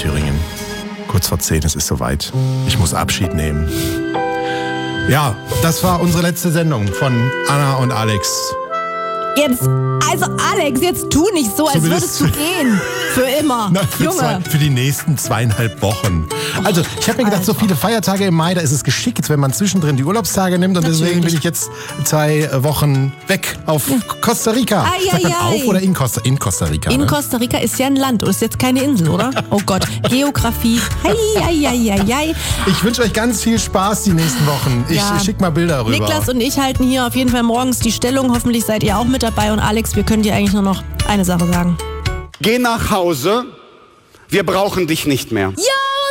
Thüringen. Kurz vor 10, es ist soweit. Ich muss Abschied nehmen. Ja, das war unsere letzte Sendung von Anna und Alex. Jetzt, also Alex, jetzt tu nicht so, als würdest du gehen. Für immer. Na, Junge. Für die nächsten 2,5 Wochen. Also, ich habe mir gedacht, so viele Feiertage im Mai, da ist es geschickt, wenn man zwischendrin die Urlaubstage nimmt. Und deswegen bin ich jetzt 2 Wochen weg auf Costa Rica. Sagt man auf oder in Costa Rica? In ne? Costa Rica ist ja ein Land und ist jetzt keine Insel, oder? Oh Gott, Geografie. Hei. Ich wünsche euch ganz viel Spaß die nächsten Wochen. Ich schicke mal Bilder rüber. Niklas und ich halten hier auf jeden Fall morgens die Stellung. Hoffentlich seid ihr auch mit dabei. Und Alex, wir können dir eigentlich nur noch eine Sache sagen. Geh nach Hause, wir brauchen dich nicht mehr. Ja!